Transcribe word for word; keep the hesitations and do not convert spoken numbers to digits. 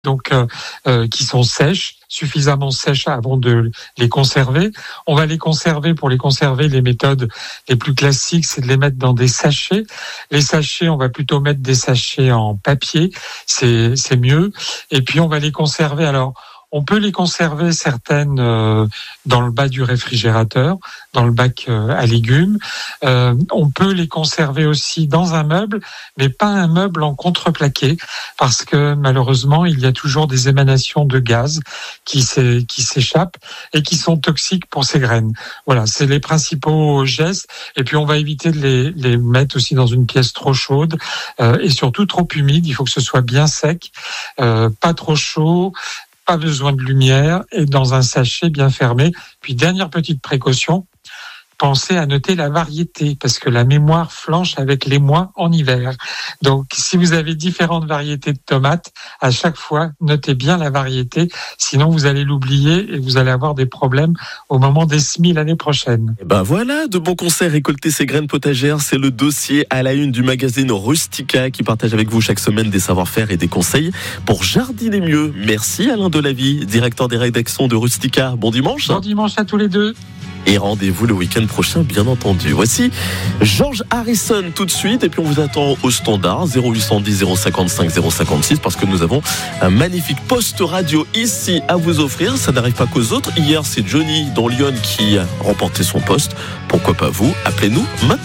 donc euh, euh, qui sont sèches, suffisamment sèches avant de les conserver. On va les conserver. Pour les conserver, les méthodes les plus classiques, c'est de les mettre dans des sachets. Les sachets, on va plutôt mettre des sachets en papier, c'est c'est mieux. Et puis on va les conserver. Alors, on peut les conserver certaines euh, dans le bas du réfrigérateur, dans le bac euh, à légumes. Euh, on peut les conserver aussi dans un meuble, mais pas un meuble en contreplaqué, parce que malheureusement, il y a toujours des émanations de gaz qui, s'é- qui s'échappent et qui sont toxiques pour ces graines. Voilà, c'est les principaux gestes. Et puis, on va éviter de les, les mettre aussi dans une pièce trop chaude euh, et surtout trop humide. Il faut que ce soit bien sec, euh, pas trop chaud, pas besoin de lumière et dans un sachet bien fermé. Puis dernière petite précaution, pensez à noter la variété parce que la mémoire flanche avec les mois en hiver. Donc si vous avez différentes variétés de tomates, à chaque fois notez bien la variété, sinon vous allez l'oublier et vous allez avoir des problèmes au moment des semis l'année prochaine. Et ben voilà, de bons conseils, récolter ces graines potagères, c'est le dossier à la une du magazine Rustica qui partage avec vous chaque semaine des savoir-faire et des conseils pour jardiner mieux. Merci Alain Delavie, directeur des rédactions de Rustica. Bon dimanche. Bon dimanche à tous les deux. Et rendez-vous le week-end prochain, bien entendu. Voici George Harrison tout de suite. Et puis on vous attend au standard zéro huit cent dix zéro cinquante-cinq zéro cinquante-six parce que nous avons un magnifique poste radio ici à vous offrir. Ça n'arrive pas qu'aux autres. Hier, c'est Johnny dans Lyon qui a remporté son poste. Pourquoi pas vous? Appelez-nous maintenant.